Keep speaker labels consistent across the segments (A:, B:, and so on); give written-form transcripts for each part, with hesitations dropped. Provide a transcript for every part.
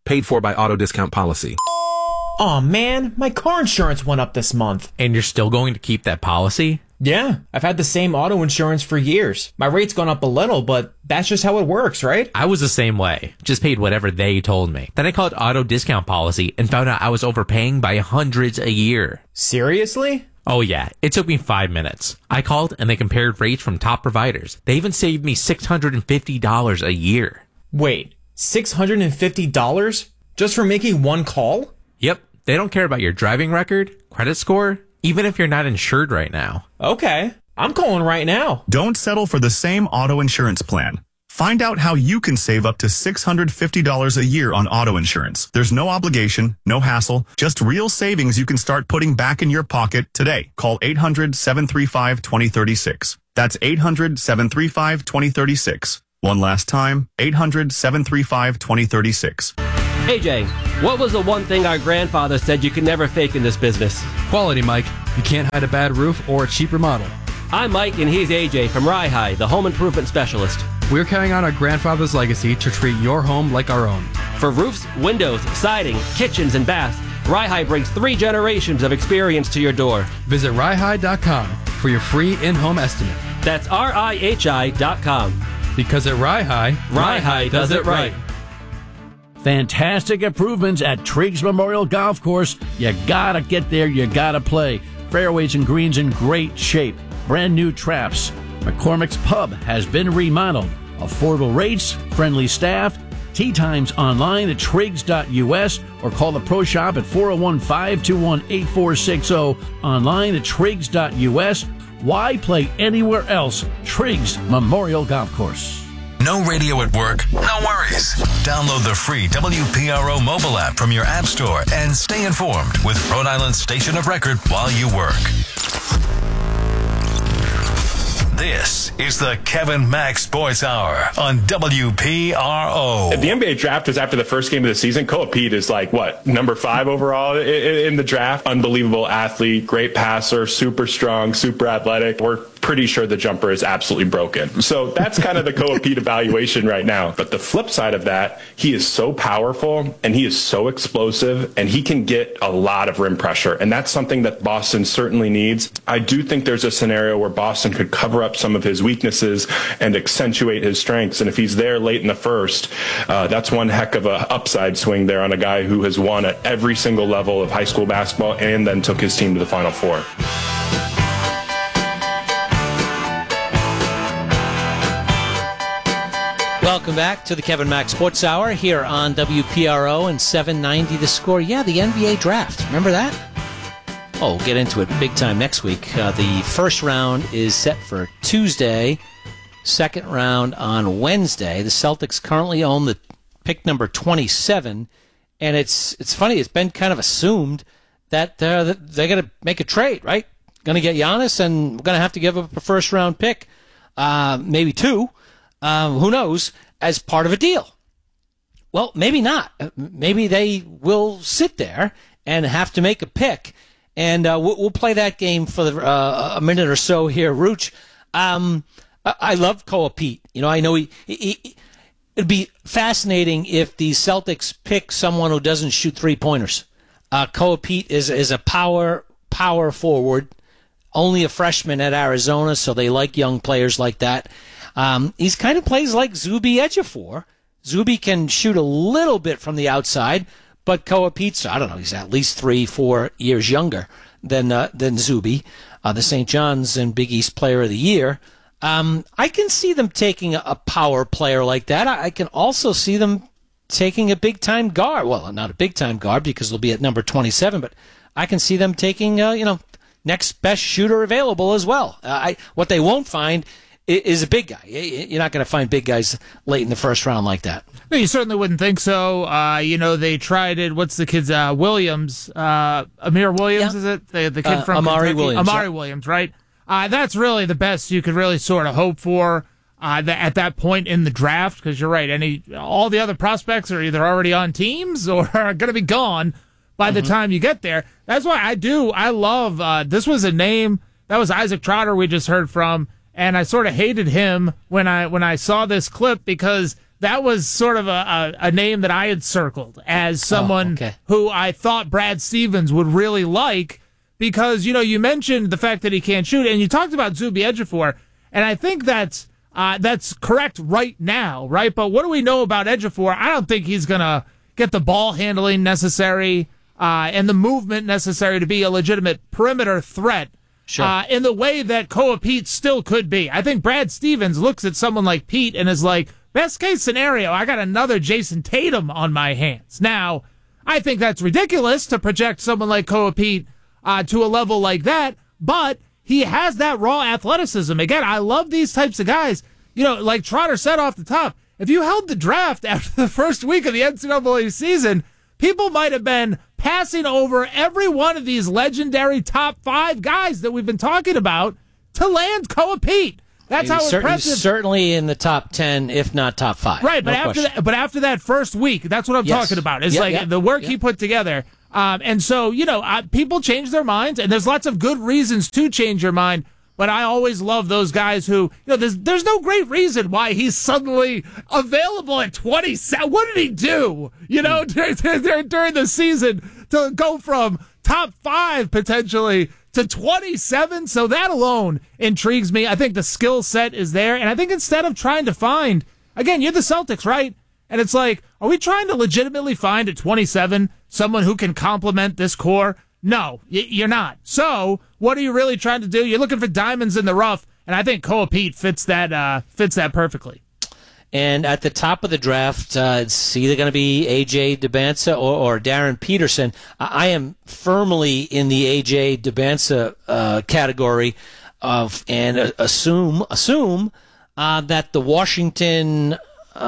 A: Paid for by Auto Discount Policy.
B: Aw, man, my car insurance went up this month.
C: And you're still going to keep that policy?
B: Yeah, I've had the same auto insurance for years. My rate's gone up a little, but that's just how it works, right?
C: I was the same way. Just paid whatever they told me. Then I called Auto Discount Policy and found out I was overpaying by hundreds a year.
B: Seriously?
C: Oh yeah, it took me 5 minutes. I called and they compared rates from top providers. They even saved me $650 a year.
B: Wait, $650? Just for making one call?
C: Yep, they don't care about your driving record, credit score, even if you're not insured right now.
B: Okay, I'm calling right now.
D: Don't settle for the same auto insurance plan. Find out how you can save up to $650 a year on auto insurance. There's no obligation, no hassle, just real savings you can start putting back in your pocket today. Call 800-735-2036. That's 800-735-2036. One last time, 800-735-2036.
E: AJ, what was the one thing our grandfather said you could never fake in this business?
F: Quality, Mike. You can't hide a bad roof or a cheap remodel.
E: I'm Mike, and he's AJ from Rye, the home improvement specialist.
F: We're carrying on our grandfather's legacy to treat your home like our own.
E: For roofs, windows, siding, kitchens, and baths, Rye brings 3 generations of experience to your door.
F: Visit RyeHigh.com for your free in-home estimate.
E: That's RIHI.com.
F: Because at Rye
E: does it right.
G: Fantastic improvements at Triggs Memorial Golf Course. You gotta get there, you gotta play. Fairways and greens in great shape. Brand new traps. McCormick's Pub has been remodeled. Affordable rates, friendly staff. Tee times online at Triggs.us or call the Pro Shop at 401-521-8460. Online at Triggs.us. Why play anywhere else? Triggs Memorial Golf Course.
H: No radio at work? No worries. Download the free WPRO mobile app from your app store and stay informed with Rhode Island's station of record while you work. This is the Kevin Mack Sports Hour on WPRO.
I: If the NBA draft was after the first game of the season, Koa Pete is like, what, number 5 overall in the draft? Unbelievable athlete, great passer, super strong, super athletic. We're pretty sure the jumper is absolutely broken. So that's kind of the Koa Pete evaluation right now. But the flip side of that, he is so powerful and he is so explosive and he can get a lot of rim pressure. And that's something that Boston certainly needs. I do think there's a scenario where Boston could cover up some of his weaknesses and accentuate his strengths. And if he's there late in the first, that's one heck of a upside swing there on a guy who has won at every single level of high school basketball and then took his team to the Final Four.
J: Welcome back to the Kevin Mack Sports Hour here on WPRO and 790 The Score. Yeah, the NBA draft. Remember that? Oh, we'll get into it big time next week. The first round is set for Tuesday, second round on Wednesday. The Celtics currently own the pick number 27, and it's funny. It's been kind of assumed that they're going to make a trade, right? Going to get Giannis, and we're going to have to give up a first round pick, maybe 2. Who knows, as part of a deal. Well, maybe not. Maybe they will sit there and have to make a pick. And we'll play that game for a minute or so here. Rooch, I love Koa Pete. You know, I know it'd be fascinating if the Celtics pick someone who doesn't shoot three-pointers. Koa Pete is a power forward, only a freshman at Arizona, so they like young players like that. He's kind of plays like Zuby Ejiofor. Zuby can shoot a little bit from the outside, but Koa Pete's, I don't know, he's at least 3-4 years younger than Zuby, the St. John's and Big East Player of the Year. I can see them taking a power player like that. I can also see them taking a big-time guard. Well, not a big-time guard because they'll be at number 27, but I can see them taking, next best shooter available as well. What they won't find is a big guy. You're not going to find big guys late in the first round like that.
K: No, you certainly wouldn't think so. They tried it. What's the kid's Williams? Amir Williams, is it? The kid from
J: Amari
K: Kentucky?
J: Williams.
K: Amari Williams, right? That's really the best you could really sort of hope for at that point in the draft, because you're right. All the other prospects are either already on teams or are going to be gone by the time you get there. That's why I love, this was a name, that was Isaac Trotter we just heard from. And I sort of hated him when I saw this clip because that was sort of a name that I had circled as someone who I thought Brad Stevens would really like because, you mentioned the fact that he can't shoot, and you talked about Zubi Ejiofor, and I think that's correct right now, right? But what do we know about Ejiofor? I don't think he's going to get the ball handling necessary and the movement necessary to be a legitimate perimeter threat in the way that Koa Pete still could be. I think Brad Stevens looks at someone like Pete and is like, best case scenario, I got another Jason Tatum on my hands. Now, I think that's ridiculous to project someone like Koa Pete to a level like that, but he has that raw athleticism. Again, I love these types of guys. Like Trotter said off the top, if you held the draft after the first week of the NCAA season, people might have been passing over every one of these legendary top 5 guys that we've been talking about to land Koa Pete. That's how impressive.
J: He's certainly in the top 10, if not top 5.
K: Right, but after that first week, that's what I'm talking about. It's the work he put together. And so, people change their minds, and there's lots of good reasons to change your mind. But I always love those guys who, there's no great reason why he's suddenly available at 27. What did he do, during the season to go from top 5 potentially to 27? So that alone intrigues me. I think the skill set is there. And I think instead of trying to find, again, you're the Celtics, right? And it's like, are we trying to legitimately find at 27 someone who can complement this core? No, you're not. So what are you really trying to do? You're looking for diamonds in the rough, and I think Koa Pete fits that perfectly.
J: And at the top of the draft, it's either going to be A.J. Dybantsa or Darren Peterson. I am firmly in the A.J. Dybantsa category and assume that the Washington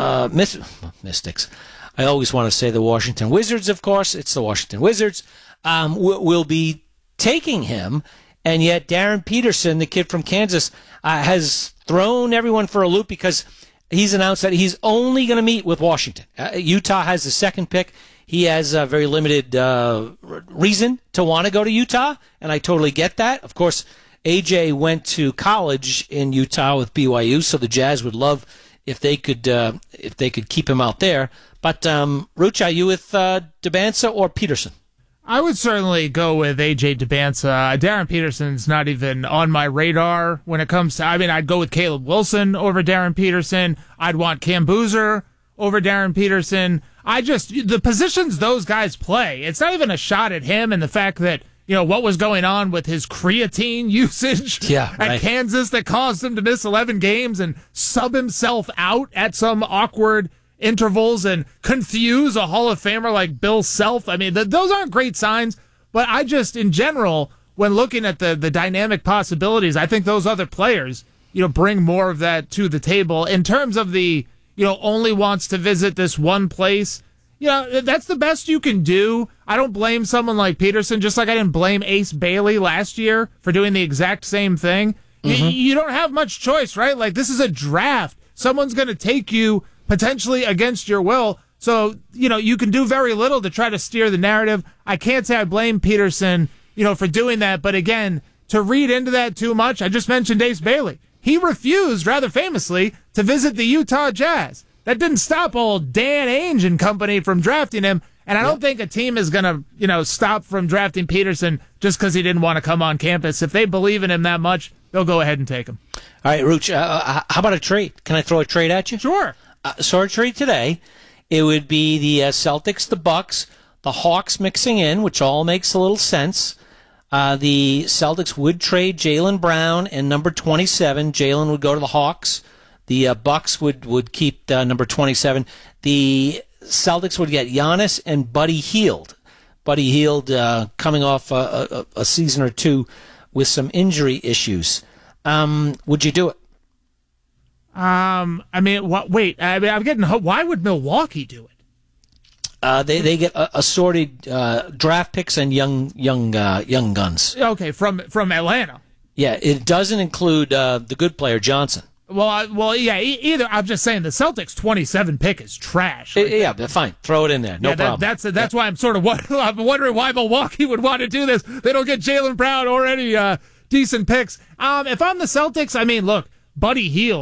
J: Mystics, I always want to say the Washington Wizards, of course, it's the Washington Wizards, will be taking him, and yet Darren Peterson, the kid from Kansas, has thrown everyone for a loop because he's announced that he's only going to meet with Washington. Utah has the second pick. He has a very limited reason to want to go to Utah, and I totally get that. Of course, AJ went to college in Utah with BYU, so the Jazz would love if they could keep him out there. But Ruch, are you with Dybantsa or Peterson?
K: I would certainly go with A.J. Dybantsa. Darren Peterson's not even on my radar when it comes to... I'd go with Caleb Wilson over Darren Peterson. I'd want Cam Boozer over Darren Peterson. The positions those guys play, it's not even a shot at him and the fact that, what was going on with his creatine usage at Kansas that caused him to miss 11 games and sub himself out at some awkward intervals and confuse a Hall of Famer like Bill Self. Those aren't great signs, but in general, when looking at the dynamic possibilities, I think those other players, bring more of that to the table. In terms of the, only wants to visit this one place, that's the best you can do. I don't blame someone like Peterson, just like I didn't blame Ace Bailey last year for doing the exact same thing. Mm-hmm. You don't have much choice, right? Like, this is a draft. Someone's going to take you potentially against your will. So, you can do very little to try to steer the narrative. I can't say I blame Peterson, for doing that. But again, to read into that too much, I just mentioned Ace Bailey. He refused, rather famously, to visit the Utah Jazz. That didn't stop old Dan Ainge and company from drafting him. And I don't think a team is going to, stop from drafting Peterson just because he didn't want to come on campus. If they believe in him that much, they'll go ahead and take him.
J: All right, Ruch, how about a trade? Can I throw a trade at you?
K: Sure.
J: Saw a trade today. It would be the Celtics, the Bucks, the Hawks mixing in, which all makes a little sense. The Celtics would trade Jaylen Brown and number 27. Jaylen would go to the Hawks. The Bucks would keep number 27. The Celtics would get Giannis and Buddy Hield. Buddy Hield coming off a season or two with some injury issues. Would you do it?
K: I'm getting. Why would Milwaukee do it?
J: They get assorted draft picks and young guns.
K: Okay, from Atlanta.
J: Yeah, it doesn't include the good player Johnson.
K: Either. I'm just saying the Celtics 27 pick is trash.
J: But fine, throw it in there. No problem.
K: That's why I'm sort of wondering why Milwaukee would want to do this. They don't get Jaylen Brown or any decent picks. If I'm the Celtics, look, Buddy Hield.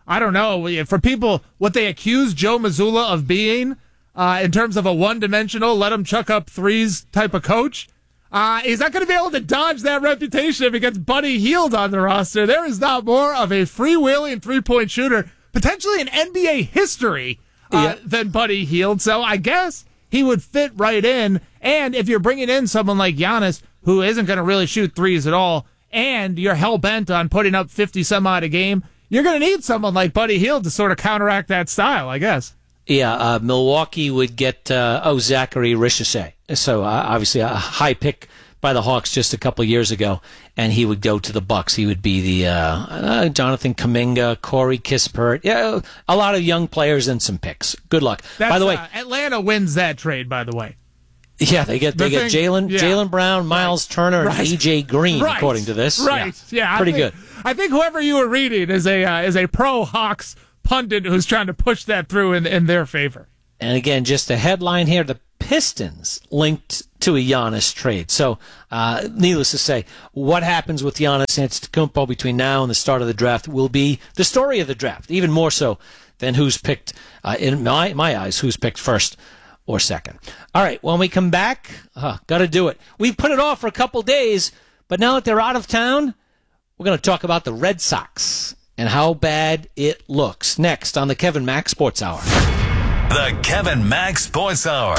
K: I don't know, for people, what they accuse Joe Mazzulla of being in terms of a one-dimensional, let him chuck up threes type of coach, he's not going to be able to dodge that reputation if he gets Buddy Hield on the roster. There is not more of a freewheeling three-point shooter, potentially in NBA history, than Buddy Hield. So I guess he would fit right in. And if you're bringing in someone like Giannis, who isn't going to really shoot threes at all, and you're hell-bent on putting up 50-some-odd a game, you're going to need someone like Buddy Hield to sort of counteract that style, I guess.
J: Yeah, Milwaukee would get Zachary Richardson. So obviously a high pick by the Hawks just a couple years ago, and he would go to the Bucks. He would be the Jonathan Kuminga, Corey Kispert, a lot of young players and some picks. Good luck. By the way,
K: Atlanta wins that trade. By the way,
J: yeah, they get Jaylen Brown, Miles Turner, and AJ Green, according to this.
K: Right? Yeah,
J: pretty good.
K: I think whoever you were reading is a pro Hawks pundit who's trying to push that through in their favor.
J: And again, just a headline here: the Pistons linked to a Giannis trade. So, needless to say, what happens with Giannis Antetokounmpo between now and the start of the draft will be the story of the draft, even more so than who's picked, in my eyes, who's picked first or second. All right, when we come back, got to do it. We've put it off for a couple days, but now that they're out of town, we're going to talk about the Red Sox and how bad it looks. Next on the Kevin Mack Sports Hour.
H: The Kevin Mack Sports Hour.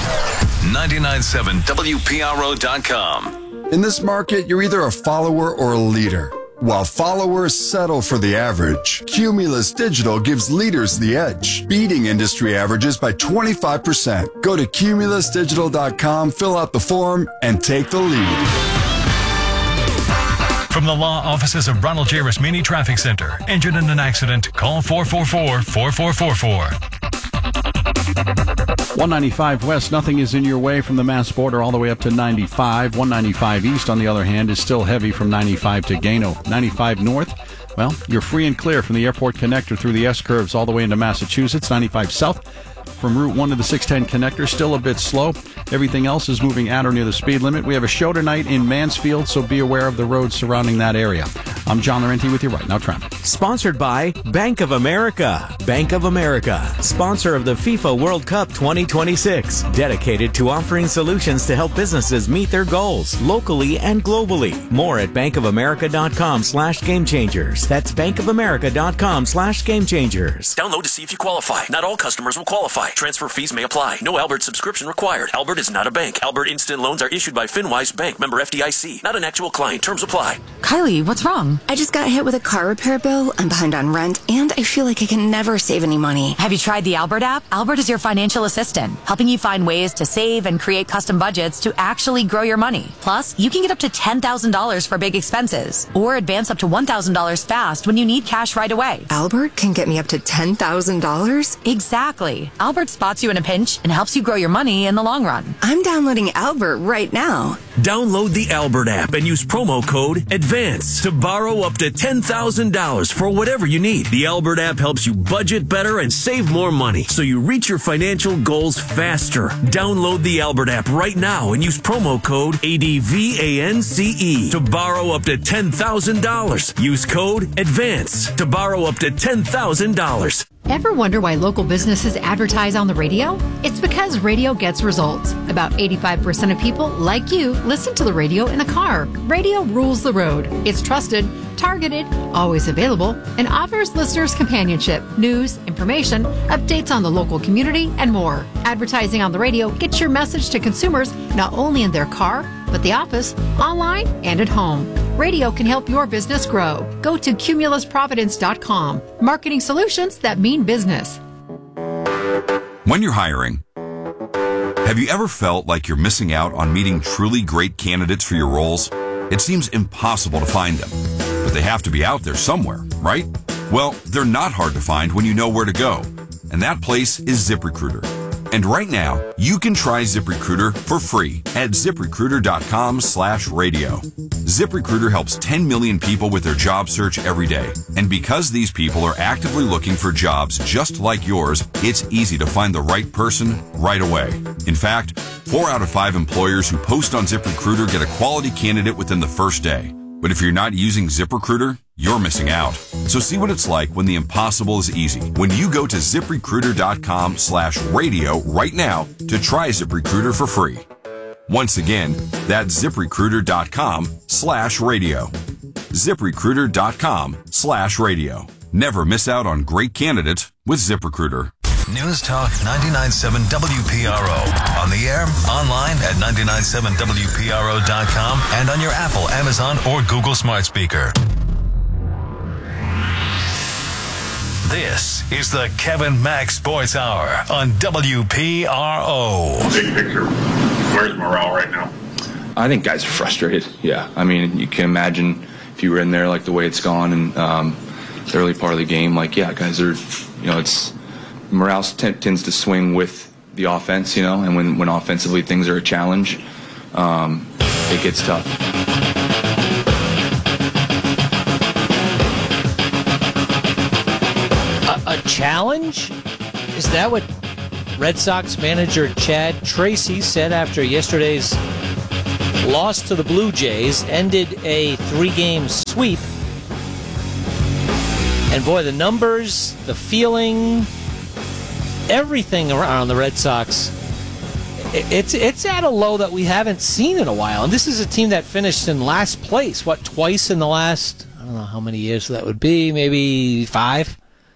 H: 99.7 WPRO.com.
L: In this market, you're either a follower or a leader. While followers settle for the average, Cumulus Digital gives leaders the edge, beating industry averages by 25%. Go to cumulusdigital.com, fill out the form, and take the lead.
M: From the law offices of Ronald J. Rasmini Traffic Center. Injured in an accident? Call 444-4444.
G: 195 West, nothing is in your way from the Mass border all the way up to 95. 195 East, on the other hand, is still heavy from 95 to Gano. 95 North, well, you're free and clear from the airport connector through the S-curves all the way into Massachusetts. 95 South, from Route 1 to the 610 connector, still a bit slow. Everything else is moving at or near the speed limit. We have a show tonight in Mansfield, so be aware of the roads surrounding that area. I'm John Laurenti with you right now, traffic.
N: Sponsored by Bank of America. Bank of America, sponsor of the FIFA World Cup 2026. Dedicated to offering solutions to help businesses meet their goals locally and globally. More at bankofamerica.com/gamechangers. That's bankofamerica.com/gamechangers.
O: Download to see if you qualify. Not all customers will qualify. Transfer fees may apply. No Albert subscription required. Albert is not a bank. Albert Instant Loans are issued by FinWise Bank, member FDIC. Not an actual client. Terms apply.
P: Kylie, what's wrong? I just got hit with a car repair bill. I'm behind on rent, and I feel like I can never save any money.
Q: Have you tried the Albert app? Albert is your financial assistant, helping you find ways to save and create custom budgets to actually grow your money. Plus, you can get up to $10,000 for big expenses, or advance up to $1,000 fast when you need cash right away.
P: Albert can get me up to $10,000?
Q: Exactly. Albert spots you in a pinch and helps you grow your money in the long run.
P: I'm downloading Albert right now.
O: Download the Albert app and use promo code ADVANCE to borrow up to $10,000 for whatever you need. The Albert app helps you budget better and save more money so you reach your financial goals faster. Download the Albert app right now and use promo code ADVANCE to borrow up to $10,000. Use code ADVANCE to borrow up to $10,000.
R: Ever wonder why local businesses advertise on the radio? It's because radio gets results. About 85% of people, like you, listen to the radio in the car. Radio rules the road. It's trusted, targeted, always available, and offers listeners companionship, news, information, updates on the local community, and more. Advertising on the radio gets your message to consumers not only in their car, but the office, online, and at home. Radio can help your business grow. Go to CumulusProvidence.com. Marketing solutions that mean business.
S: When you're hiring, have you ever felt like you're missing out on meeting truly great candidates for your roles? It seems impossible to find them, but they have to be out there somewhere, right? Well, they're not hard to find when you know where to go, and that place is ZipRecruiter. And right now, you can try ZipRecruiter for free at ZipRecruiter.com/radio. ZipRecruiter helps 10 million people with their job search every day. And because these people are actively looking for jobs just like yours, it's easy to find the right person right away. In fact, 4 out of 5 employers who post on ZipRecruiter get a quality candidate within the first day. But if you're not using ZipRecruiter, you're missing out. So see what it's like when the impossible is easy. When you go to ZipRecruiter.com/radio right now to try ZipRecruiter for free. Once again, that's ZipRecruiter.com/radio. ZipRecruiter.com/radio. Never miss out on great candidates with ZipRecruiter.
H: News Talk 99.7 WPRO. On the air, online at 997WPRO.com, and on your Apple, Amazon, or Google smart speaker. This is the Kevin Mack Sports Hour on WPRO.
T: Big picture, where's morale right now?
U: I think guys are frustrated. Yeah, I mean, you can imagine if you were in there like the way it's gone in the early part of the game. Like, yeah, guys are, it's morale tends to swing with the offense, and when offensively things are a challenge, it gets tough.
J: A challenge? Is that what Red Sox manager Chad Tracy said after yesterday's loss to the Blue Jays, ended a 3-game sweep? And boy, the numbers, the feeling, everything around the Red Sox, it's at a low that we haven't seen in a while. And this is a team that finished in last place, twice in the last, I don't know how many years that would be, maybe 5?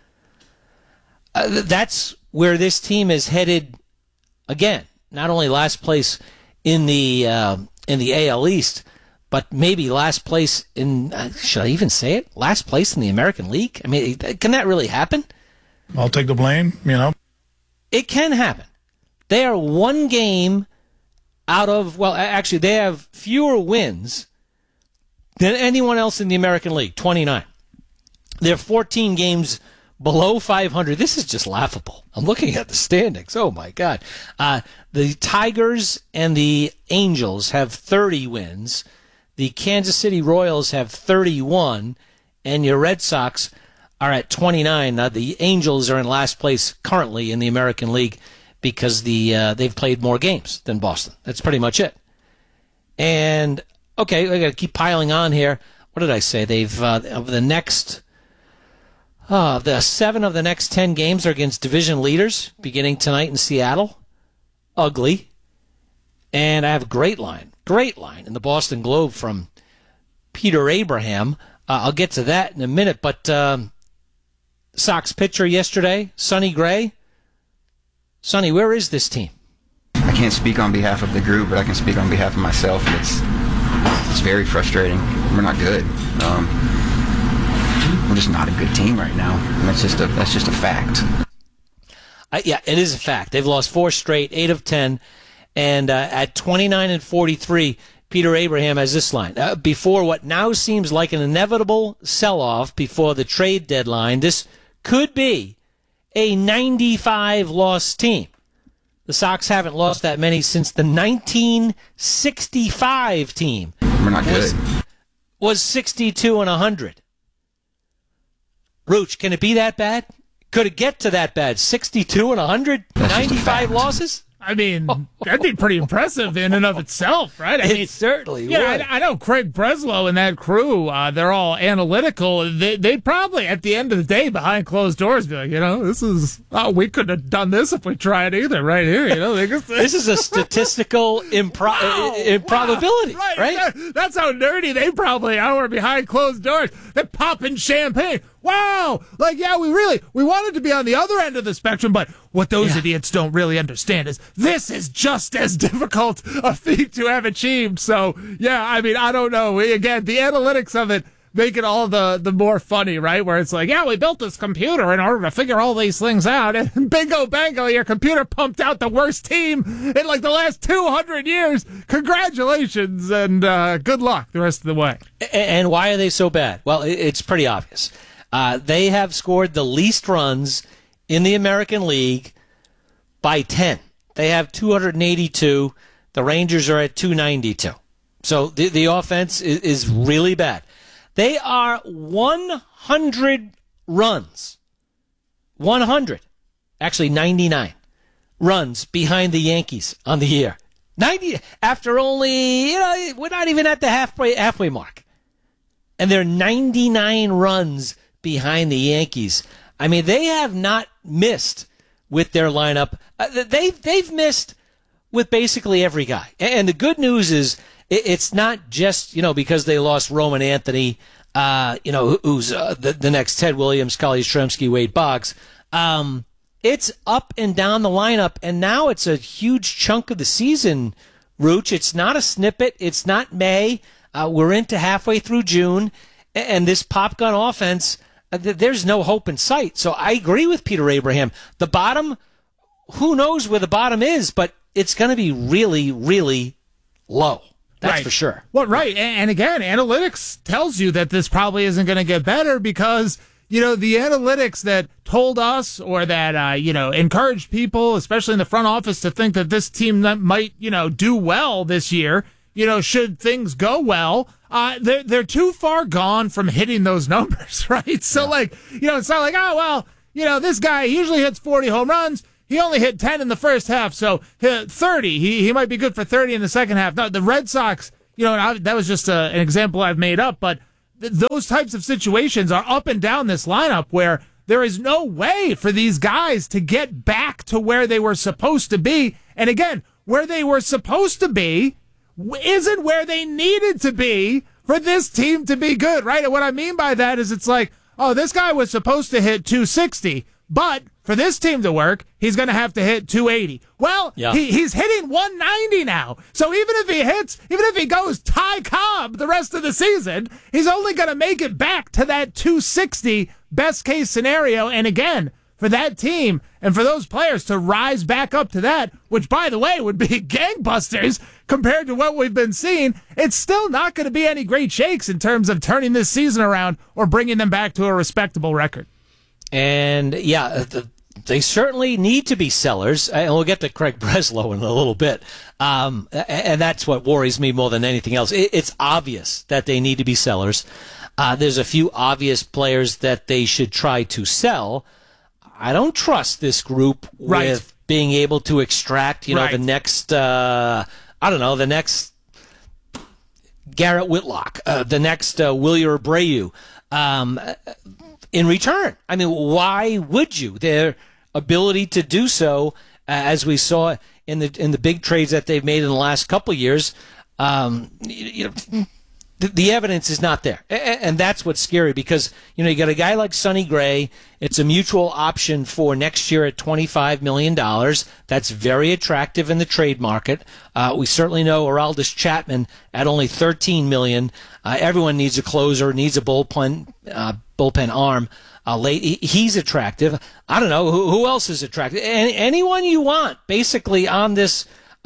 J: That's where this team is headed again. Not only last place in the AL East, but maybe last place in, should I even say it? Last place in the American League? I mean, can that really happen?
T: I'll take the blame,
J: It can happen. They are one game out of, actually, they have fewer wins than anyone else in the American League, 29. They're 14 games below 500. This is just laughable. I'm looking at the standings. Oh, my God. The Tigers and the Angels have 30 wins. The Kansas City Royals have 31. And your Red Sox are at 29. Now, the Angels are in last place currently in the American League because they've played more games than Boston. That's pretty much it. And, okay, I got to keep piling on here. What did I say? They've, of the next... the 7 of the next 10 games are against division leaders, beginning tonight in Seattle. Ugly. And I have a great line in the Boston Globe from Peter Abraham. I'll get to that in a minute, but Sox pitcher yesterday, Sonny Gray. Sonny, where is this team?
V: I can't speak on behalf of the group, but I can speak on behalf of myself. It's very frustrating. We're not good. We're just not a good team right now. And that's just a fact.
J: Yeah, it is a fact. They've lost 4 straight, 8 of 10, and at 29-43, Peter Abraham has this line. Before what now seems like an inevitable sell-off before the trade deadline, this could be a 95-loss team. The Sox haven't lost that many since the 1965 team.
V: We're not good.
J: Was 62-100. Rooch, can it be that bad? Could it get to that bad? 62-100? 95 losses?
K: I mean, that'd be pretty impressive in and of itself, right? I mean,
J: certainly would.
K: I know Craig Breslow and that crew, they're all analytical. They'd probably, at the end of the day, behind closed doors, be like, we couldn't have done this if we tried either, right here.
J: This is a statistical improbability, right?
K: That's how nerdy they probably are behind closed doors. They're popping champagne. Wow! We wanted to be on the other end of the spectrum, but what those idiots don't really understand is this is just as difficult a feat to have achieved. So, I mean, I don't know. Again, the analytics of it make it all the more funny, right? Where it's like, we built this computer in order to figure all these things out, and bingo bango, your computer pumped out the worst team in like the last 200 years. Congratulations, and good luck the rest of the way.
J: And why are they so bad? Well, it's pretty obvious. They have scored the least runs in the American League by 10. They have 282. The Rangers are at 292. So the offense is really bad. They are 100 runs. 100. Actually, 99 runs behind the Yankees on the year. 90 after only, we're not even at the halfway mark. and they're 99 runs behind the Yankees. I mean, they have not missed with their lineup. They've missed with basically every guy. And the good news is it's not just, because they lost Roman Anthony, who's the next Ted Williams, Kyle Yastrzemski, Wade Boggs. It's up and down the lineup, and now it's a huge chunk of the season, Rooch. It's not a snippet. It's not May. We're into halfway through June, and this pop gun offense, there's no hope in sight. So I agree with Peter Abraham. The bottom, who knows where the bottom is, but it's going to be really, really low. That's for sure.
K: Well, right. And again, analytics tells you that this probably isn't going to get better because, the analytics that told us or that, encouraged people, especially in the front office, to think that this team that might, do well this year, should things go well, they're too far gone from hitting those numbers, right? So, it's not like, this guy usually hits 40 home runs. He only hit 10 in the first half, so 30. He might be good for 30 in the second half. No, the Red Sox, that was just an example I've made up, but those types of situations are up and down this lineup where there is no way for these guys to get back to where they were supposed to be. And again, where they were supposed to be isn't where they needed to be for this team to be good, right? And what I mean by that is it's like, this guy was supposed to hit 260, but for this team to work, he's going to have to hit 280. Well, he's hitting 190 now. So even if he goes Ty Cobb the rest of the season, he's only going to make it back to that 260 best case scenario. And again, for that team and for those players to rise back up to that, which by the way would be gangbusters compared to what we've been seeing, it's still not going to be any great shakes in terms of turning this season around or bringing them back to a respectable record.
J: And they certainly need to be sellers. And we'll get to Craig Breslow in a little bit. And that's what worries me more than anything else. It's obvious that they need to be sellers. There's a few obvious players that they should try to sell. I don't trust this group with being able to extract, the next, the next Garrett Whitlock, the next Wilyer Abreu. In return, I mean, why would you? Their ability to do so, as we saw in the big trades that they've made in the last couple of years, the evidence is not there, and that's what's scary because you got a guy like Sonny Gray. It's a mutual option for next year at $25 million. That's very attractive in the trade market. We certainly know Aroldis Chapman at only $13 million. Everyone needs a closer, needs a bullpen arm. Late, he's attractive. I don't know who else is attractive. Anyone you want, basically on this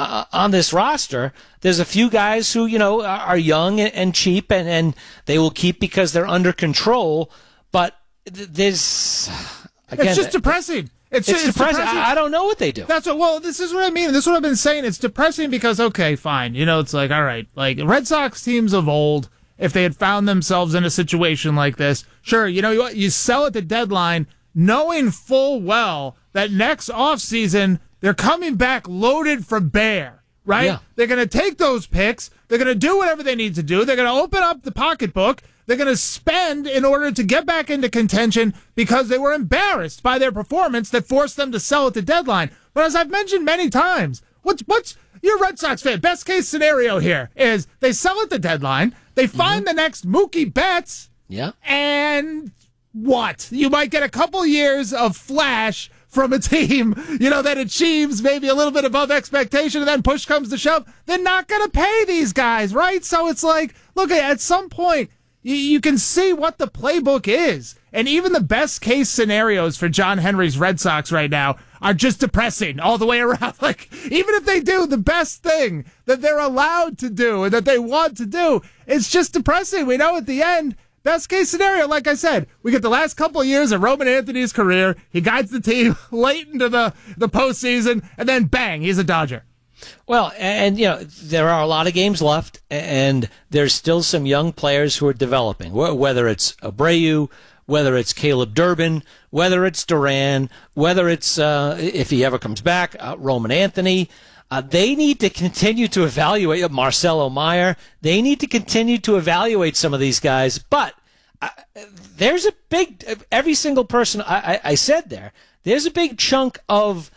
J: roster. There's a few guys who are young and cheap, and they will keep because they're under control. But it's
K: just depressing. It's
J: depressing. I don't know what they do.
K: This is what I mean. This is what I've been saying. It's depressing because, okay, fine. It's like, all right, like Red Sox teams of old, if they had found themselves in a situation like this, sure, you sell at the deadline knowing full well that next offseason they're coming back loaded for bear, right? Yeah. They're going to take those picks. They're going to do whatever they need to do. They're going to open up the pocketbook. They're going to spend in order to get back into contention because they were embarrassed by their performance that forced them to sell at the deadline. But as I've mentioned many times, what's your Red Sox fan? Best case scenario here is they sell at the deadline. They find the next Mookie Betts.
J: Yeah.
K: And what? You might get a couple years of flash from a team, that achieves maybe a little bit above expectation, and then push comes to shove. They're not going to pay these guys, right? So it's like, look, at some point, you can see what the playbook is. And even the best case scenarios for John Henry's Red Sox right now are just depressing all the way around. Like, even if they do the best thing that they're allowed to do and that they want to do, it's just depressing. We know at the end, best case scenario, like I said, we get the last couple of years of Roman Anthony's career. He guides the team late into the postseason, and then bang, he's a Dodger.
J: Well, and there are a lot of games left, and there's still some young players who are developing, whether it's Abreu, whether it's Caleb Durbin, whether it's Duran, whether it's, if he ever comes back, Roman Anthony. They need to continue to evaluate Marcelo Meyer. They need to continue to evaluate some of these guys. But there's a big, every single person I said there's a big chunk of,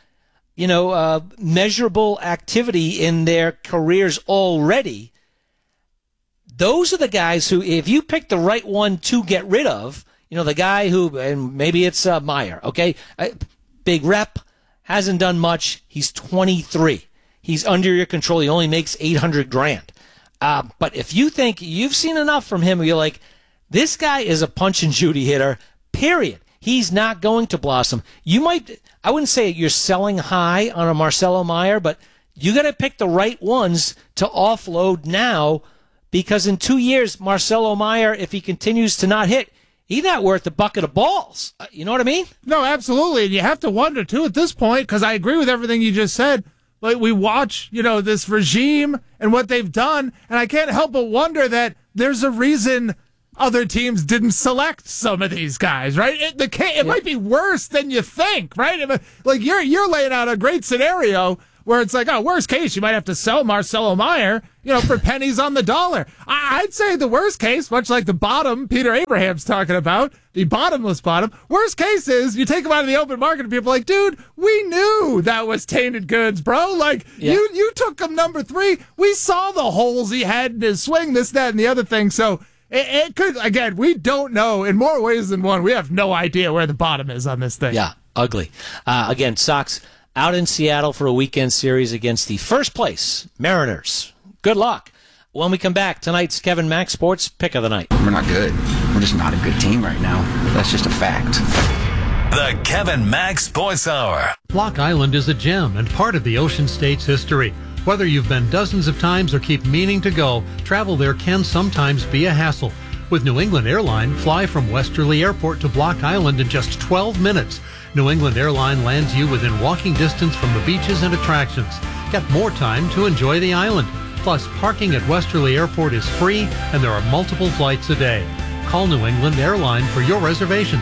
J: measurable activity in their careers already. Those are the guys who, if you pick the right one to get rid of, the guy who, and maybe it's Meyer, okay? Big rep, hasn't done much. He's 23. He's under your control. He only makes $800,000. But if you think you've seen enough from him, you're like, this guy is a punch and Judy hitter, period. He's not going to blossom. I wouldn't say you're selling high on a Marcelo Meyer, but you got to pick the right ones to offload now, because in 2 years, Marcelo Meyer, if he continues to not hit, he's not worth a bucket of balls. You know what I mean?
K: No, absolutely. And you have to wonder, too, at this point, because I agree with everything you just said. Like, we watch, this regime and what they've done, and I can't help but wonder that there's a reason other teams didn't select some of these guys, right? It might be worse than you think, right? Like, you're laying out a great scenario where it's like, worst case, you might have to sell Marcelo Meyer, for pennies on the dollar. I'd say the worst case, much like the bottom Peter Abraham's talking about, the bottomless bottom, worst case is you take him out of the open market and people are like, dude, we knew that was tainted goods, bro. Like, you took him number 3. We saw the holes he had in his swing, this, that, and the other thing. So it could, again, we don't know in more ways than one. We have no idea where the bottom is on this thing.
J: Yeah, ugly. Again, Sox out in Seattle for a weekend series against the first place Mariners. Good luck. When we come back, tonight's Kevin Mack Sports Pick of the Night.
V: We're not good. We're just not a good team right now. That's just a fact.
H: The Kevin Mack Sports Hour.
A: Block Island is a gem and part of the Ocean State's history. Whether you've been dozens of times or keep meaning to go, travel there can sometimes be a hassle. With New England Airline, fly from Westerly Airport to Block Island in just 12 minutes. New England Airline lands you within walking distance from the beaches and attractions. Get more time to enjoy the island. Plus, parking at Westerly Airport is free and there are multiple flights a day. Call New England Airline for your reservations,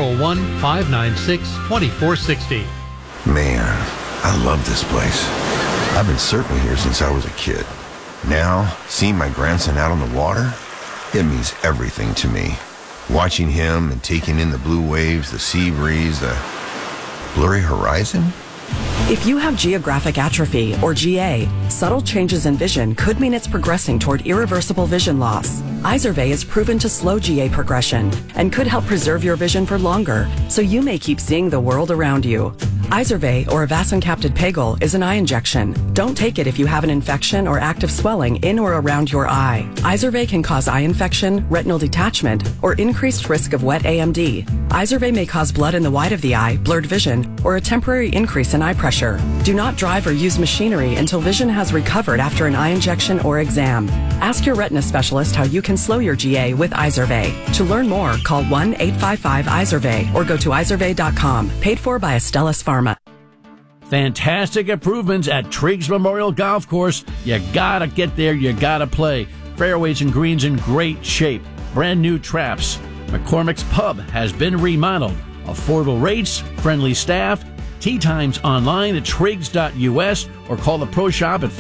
A: 401-596-2460.
C: Man, I love this place. I've been surfing here since I was a kid. Now, seeing my grandson out on the water, it means everything to me. Watching him and taking in the blue waves, the sea breeze, the blurry horizon.
W: If you have geographic atrophy, or GA, subtle changes in vision could mean it's progressing toward irreversible vision loss. Izervay is proven to slow GA progression and could help preserve your vision for longer, so you may keep seeing the world around you. Izervay, or avacincaptad pegol, is an eye injection. Don't take it if you have an infection or active swelling in or around your eye. Izervay can cause eye infection, retinal detachment, or increased risk of wet AMD. Izervay may cause blood in the white of the eye, blurred vision, or a temporary increase in eye pressure. Do not drive or use machinery until vision has recovered after an eye injection or exam. Ask your retina specialist how you can slow your GA with Izervay. To learn more, call 1-855-IZERVAY or go to izervay.com. Paid for by Astellas Pharma.
G: Fantastic improvements at Triggs Memorial Golf Course. You gotta get there, you gotta play. Fairways and greens in great shape. Brand new traps. McCormick's Pub has been remodeled. Affordable rates, friendly staff. Tee times online at Triggs.us or call the Pro Shop at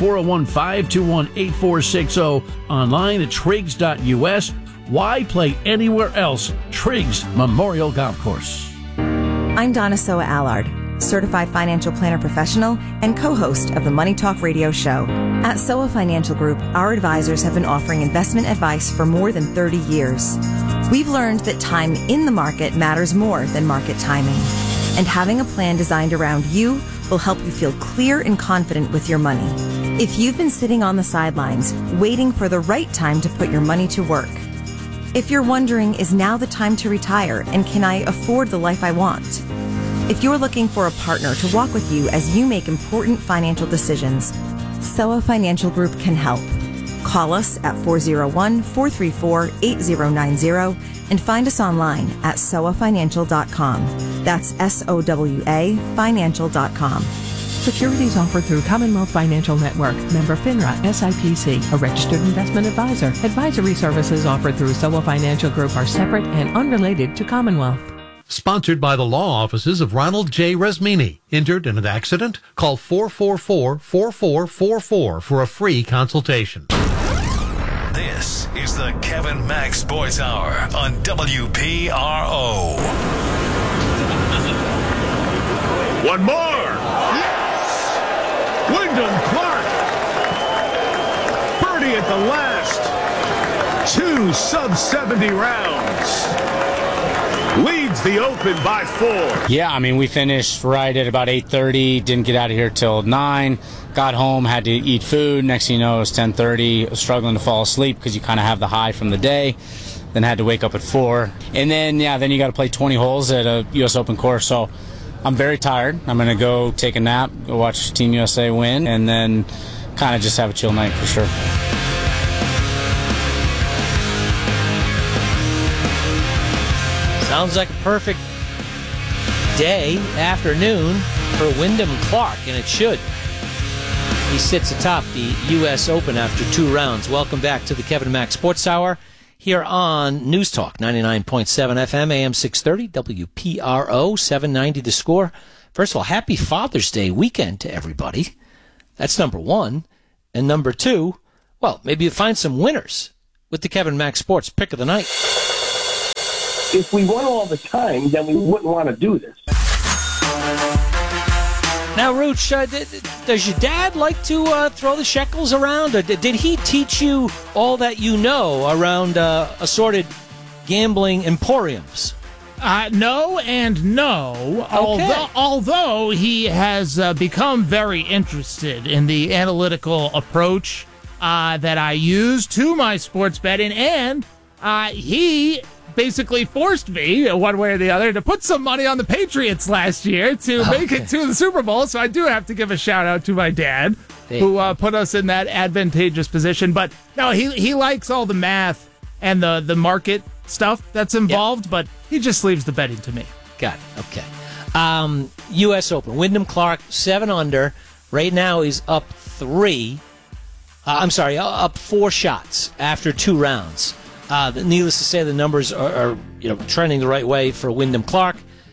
G: 401-521-8460. Online at Triggs.us. Why play anywhere else? Triggs Memorial Golf Course.
X: I'm Donna Soa Allard, certified financial planner professional and co-host of the Money Talk radio show. At SOA Financial Group, our advisors have been offering investment advice for more than 30 years. We've learned that time in the market matters more than market timing. And having a plan designed around you will help you feel clear and confident with your money. If you've been sitting on the sidelines, waiting for the right time to put your money to work. If you're wondering, is now the time to retire and can I afford the life I want? If you're looking for a partner to walk with you as you make important financial decisions, SOA Financial Group can help. Call us at 401-434-8090 and find us online at SOAFinancial.com. That's SOWA financial.com.
B: Securities offered through Commonwealth Financial Network, member FINRA, SIPC, a registered investment advisor. Advisory services offered through Soa Financial Group are separate and unrelated to Commonwealth.
A: Sponsored by the law offices of Ronald J. Resmini. Injured in an accident? Call 444-4444 for a free consultation.
H: This is the Kevin Mack Sports Hour on WPRO.
D: One more! Yes! Wyndham Clark! Birdie at the last. 2 sub-70 rounds. Leads the Open by 4.
E: Yeah, I mean, we finished right at about 8:30. Didn't get out of here till 9. Got home, had to eat food. Next thing you know, it was 10:30. Struggling to fall asleep because you kind of have the high from the day. Then had to wake up at 4. And then, then you got to play 20 holes at a U.S. Open course. So I'm very tired. I'm going to go take a nap, go watch Team USA win, and then kind of just have a chill night for sure.
J: Sounds like a perfect afternoon for Wyndham Clark, and it should. He sits atop the U.S. Open after 2 rounds. Welcome back to the Kevin Mack Sports Hour here on News Talk 99.7 FM, AM 630, WPRO 790 The Score. First of all, happy Father's Day weekend to everybody. That's number one. And number two, well, maybe you find some winners with the Kevin Mack Sports Pick of the Night.
F: If we won all the time, then we wouldn't want to do this.
J: Now, Rooch, does your dad like to throw the shekels around? Or did he teach you all that you know around assorted gambling emporiums?
K: No and no.
J: Okay.
K: Although he has become very interested in the analytical approach that I use to my sports betting, and he basically forced me, one way or the other, to put some money on the Patriots last year to make it to the Super Bowl. So I do have to give a shout out to my dad, who put us in that advantageous position. But no, he likes all the math and the market stuff that's involved, but he just leaves the betting to me.
J: Got it. Okay. U.S. Open. Wyndham Clark, 7 under. Right now he's up 4 shots after 2 rounds. Needless to say, the numbers are trending the right way for Wyndham Clark.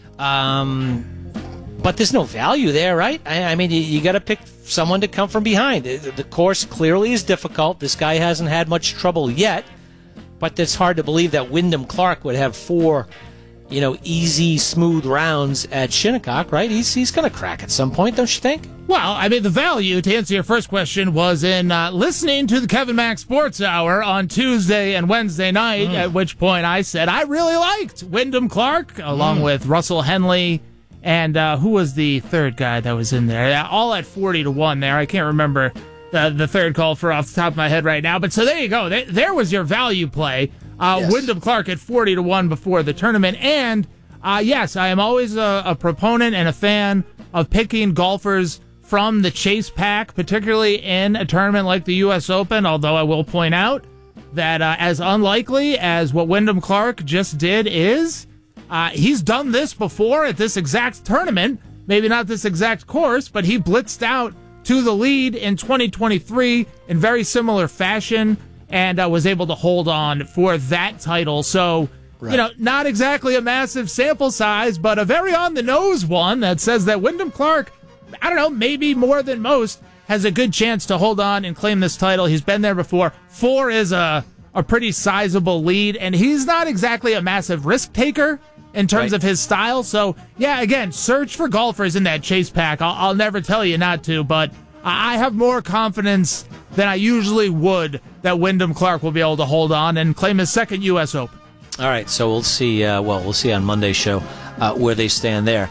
J: But there's no value there, right? I mean, you got to pick someone to come from behind. The course clearly is difficult. This guy hasn't had much trouble yet. But it's hard to believe that Wyndham Clark would have 4, easy, smooth rounds at Shinnecock, right? He's going to crack at some point, don't you think?
K: Well, I mean, the value, to answer your first question, was in listening to the Kevin Mack Sports Hour on Tuesday and Wednesday night, at which point I said I really liked Wyndham Clark, along with Russell Henley, and who was the third guy that was in there? All at 40-1 there. I can't remember the third call for off the top of my head right now. But so there you go. There was your value play. Yes. Wyndham Clark at 40-1 before the tournament. And, yes, I am always a proponent and a fan of picking golfers from the chase pack, particularly in a tournament like the U.S. Open, although I will point out that as unlikely as what Wyndham Clark just did is, he's done this before at this exact tournament, maybe not this exact course, but he blitzed out to the lead in 2023 in very similar fashion and was able to hold on for that title. So, not exactly a massive sample size, but a very on-the-nose one that says that Wyndham Clark, I don't know, maybe more than most, has a good chance to hold on and claim this title. He's been there before. 4 is a pretty sizable lead, and he's not exactly a massive risk taker in terms of his style. So, yeah, again, search for golfers in that chase pack. I'll never tell you not to, but I have more confidence than I usually would that Wyndham Clark will be able to hold on and claim his second U.S. Open.
J: All right, so we'll see. We'll see on Monday's show where they stand there.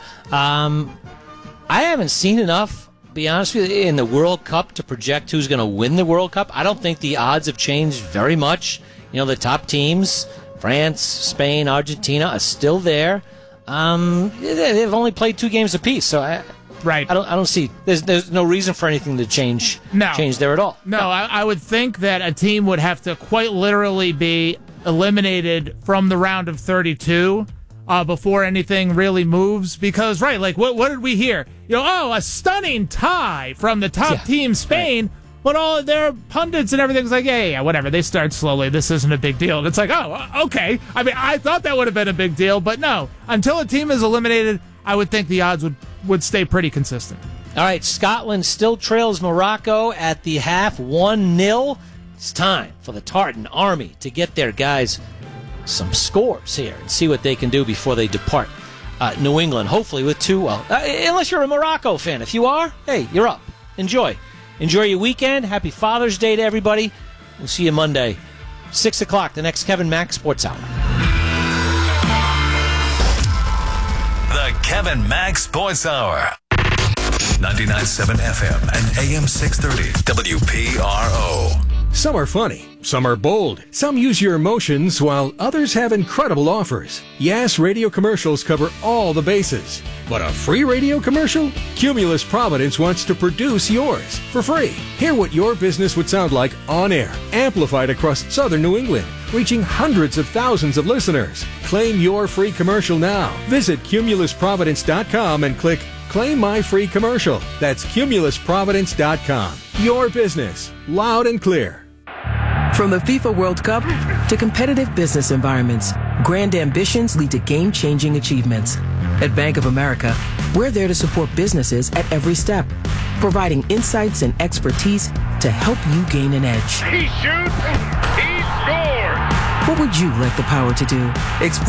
J: I haven't seen enough, to be honest with you, in the World Cup to project who's going to win the World Cup. I don't think the odds have changed very much. The top teams, France, Spain, Argentina, are still there. They've only played 2 games apiece, so I don't see. There's no reason for anything to change there at all.
K: No, I would think that a team would have to quite literally be eliminated from the round of 32 before anything really moves. Because, right, like, what did we hear? A stunning tie from the top team, Spain. Right. But all of their pundits and everything's like, yeah, whatever. They start slowly. This isn't a big deal. And it's like, oh, okay. I mean, I thought that would have been a big deal. But no, until a team is eliminated, I would think the odds would stay pretty consistent.
J: All right, Scotland still trails Morocco at the half, 1-0. It's time for the Tartan Army to get their guys some scores here and see what they can do before they depart New England, hopefully with 2. Unless you're a Morocco fan. If you are, hey, you're up. Enjoy your weekend. Happy Father's Day to everybody. We'll see you Monday, 6 o'clock, the next Kevin Mack Sports Hour.
H: The Kevin Mack Sports Hour. 99.7 FM and AM 630 WPRO.
I: Some are funny, some are bold, some use your emotions, while others have incredible offers. Yes, radio commercials cover all the bases. But a free radio commercial? Cumulus Providence wants to produce yours for free. Hear what your business would sound like on air, amplified across southern New England, reaching hundreds of thousands of listeners. Claim your free commercial now. Visit CumulusProvidence.com and click Claim My Free Commercial. That's CumulusProvidence.com. Your business, loud and clear.
L: From the FIFA World Cup to competitive business environments, grand ambitions lead to game-changing achievements. At Bank of America, we're there to support businesses at every step, providing insights and expertise to help you gain an edge.
D: He shoots, he scores!
L: What would you like the power to do?